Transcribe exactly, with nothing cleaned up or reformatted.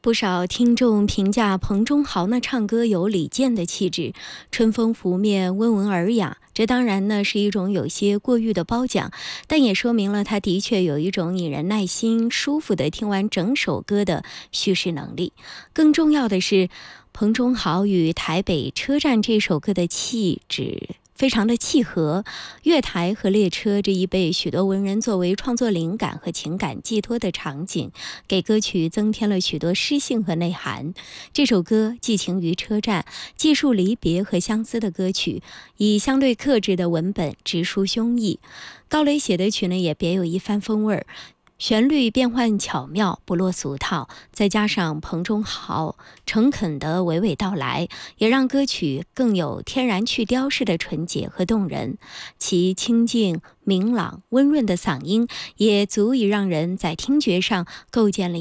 不少听众评价彭中豪呢唱歌有李健的气质，春风拂面，温文尔雅。这当然呢是一种有些过誉的褒奖，但也说明了他的确有一种引人耐心、舒服的听完整首歌的叙事能力。更重要的是，彭中豪与《台北车站》这首歌的气质非常的契合，月台和列车这一被许多文人作为创作灵感和情感寄托的场景，给歌曲增添了许多诗性和内涵。这首歌寄情于车站，记述离别和相思的歌曲，以相对克制的文本直抒胸臆。高磊写的曲呢，也别有一番风味儿。旋律变换巧妙，不落俗套，再加上彭中豪诚恳的娓娓道来，也让歌曲更有天然去雕式的纯洁和动人。其清静、明朗、温润的嗓音，也足以让人在听觉上构建了